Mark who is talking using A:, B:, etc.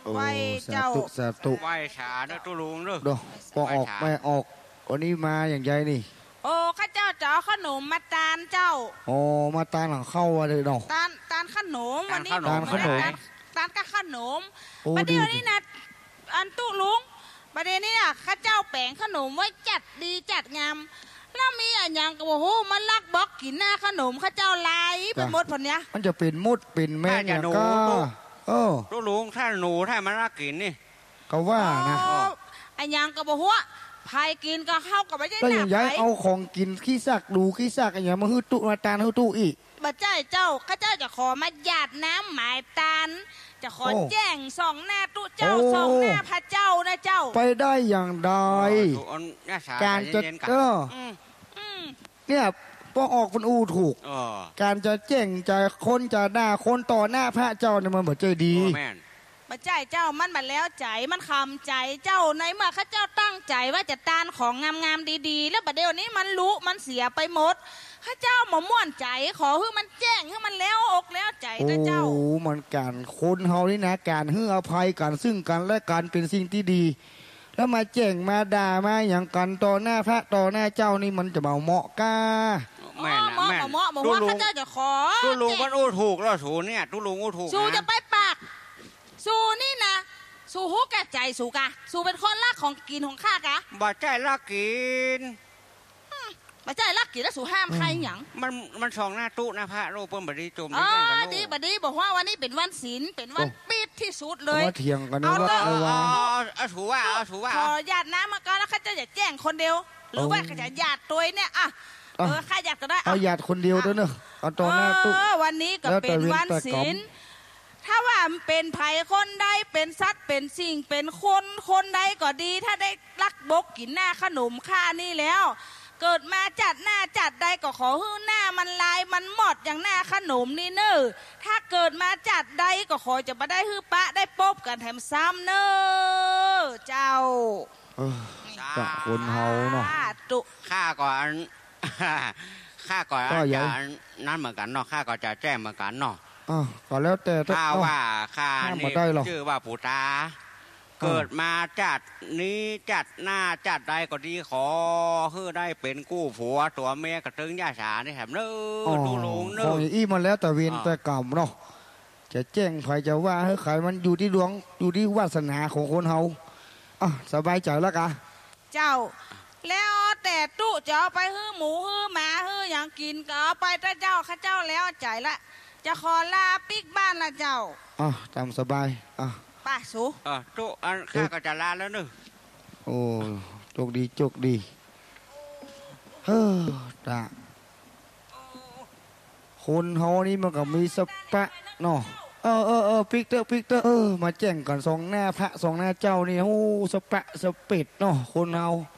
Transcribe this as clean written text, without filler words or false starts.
A: ไหวเจ้า
B: สาธุ
C: ไหวฉาเด้อตุลุงเด้อ
B: ดอกพอออกไม่ออกวันนี้มาอย่างไรนี่
A: โอ้ข้าเจ้าจะเอาขนมมาตานเจ้า
B: โอ้มาตานหลังเข้าเลยดอก
A: ตานขนมวันนี้
B: ตานขนม
A: ตานกับขนมประเดี๋ยวนี้นะอันตุลุงประเดี๋ยวนี้นะข้าเจ้าแปลงขนมไว้จัดดีจัดงามแล้วมีอันยังก็บอกโอ้มันลักบล็อกกินหน้าขนมข้าเจ้าลายเป็นมดพันเนี้ย
B: มันจะเป็นมุดเป็นแม่อย่างก็
C: ตุลุงถ้าหนูถ้ามันรักกินนี่
B: ก็ว่านะ
A: อันยังก็บอกว่าพายกินก็เข้ากับไม่ใช่หนัก
B: ไปเอาของกินขี้ซักดูขี้ซักอย่างมาฮื้อตุมาตานฮื้อตุอีก
A: บัดใจเจ้าข้าเจ้าจะขอมาหยาดน้ำหมายตานจะขอแจ้งส่องหน้าตุเจ้าส่องหน้าพระเจ้านะเจ้า
B: ไปได้อย่างใดการจะเนี่ยพอออกเป็นอูถูกการจะแจ้งจะคนจะด่าคนต่อหน้าพระเจ้าเนี่ยมันเหมือนใจดี
A: บัดใจเจ้ามันบัดแล้วใจมันคำใจเจ้าในเมื่อข้าเจ้าตั้งใจว่าจะตานของงามๆดีๆแล้วบัดเดี๋ยวนี้มันรู้มันเสียไปหมดข้าเจ้าหมอม่วนใจขอให้มันแจ้งให้มันแล้วอกแล้วใจนะเจ้า
B: โอ้มันการคนเฮานี่นะการให้อภัยกันซึ่งกันและกันเป็นสิ่งที่ดีแล้วมาแจ้งมาด่ามาอย่างกันต่อหน้าพระต่อหน้าเจ้านี่มันจะเหมาะก้า
A: แม่นะแม่บอกว่าข้าเจ้าจะขอ
C: ตุลุงมันอู้ถูกแล้วสูเนี่ยตุลุงอู้ถูก
A: สูจะไปปากสูนี่นะสูหูแก่ใจสูกะสูเป็นคนรักของกินของข้ากะ
C: บ่ใจรักกิน
A: บ่ใจรักกินแล้วสูห้ามใครหยัง
C: มันช่องหน้าตู้นะพระโรเปิ้ลบดีจม
A: นี่กันดีบดีบอกว่าวันนี้เป็นวันศีลเป็นวันปิดที่สุดเลย
B: เถียงกันว่า
C: เอาถูว่า
A: ขอญาติน้ำมาก่อนแล้วข้าจะแจ้งคนเดียวหรือว่าข้าจะญาติตัวเนี่ยอ่ะข้าอยากจะได้
B: เอาญาติคนเดียวด้วยเนอะเอาตอนหน้าตู้
A: วันนี้ก็เป็นวันศีลถ้าว่าเป็นไผ่คนใดเป็นสัตว์เป็นสิ่งเป็นคนใดก็ดีถ้าได้รักบกกินหน้าขนมข้านี่แล้วเกิดมาจัดหน้าจัดใดก็ขอให้หน้ามันลายมันหมดอย่างหน้าขนมนี่เนอะถ้าเกิดมาจัดใดก็ขอจะมาได้ฮื้อปะได้ปบกันแถมซ้ำเนอะเจ้า
B: จากคนเฮาเนาะ
C: ข้าก่อนจะนั่นเหมือนกันเนาะข้าก็จะแจ้งเหมือนกันเนาะ
B: ก็แล้วแต่
C: ถ้าว่าข้านี่ชื่อว่าปู่ตาเกิดมาจัดนี้จัดหน้าจัดใดก็ดีขอให้ได้เป็นกู้ผัวตัวเมียกระตึงย่าสานี่แถมเนื้อดูลุงเนื้อ
B: อีมาแล้วแต่เวียนแต่กรรมเนาะจะแจ้งใครจะว่าให้ใครมันอยู่ที่ดวงอยู่ที่วาสนาของคนเฮาสบายใจแล้วกะ
A: เจ้าแล้วแต่ตู้จะเอาไปฮื้อหมูฮื้อหมาฮื้ออย่างกินก็เอาไปแต่เจ้าข้าเจ้าแล้วใจละจะขอลาปิกบ้านละเจ้า
B: ตามสบาย
A: ป้าสู
C: ตู้ข้าก็จะลาแล้วนึ
B: โอ้โชคดีโชคดีตาคนเฮานี่มันก็มีสปะเนาะปิกเตอร์มาแจ้งก่อนสองหน้าพระสองหน้าเจ้านี่โอ้สปะสเปดเนาะคนเฮา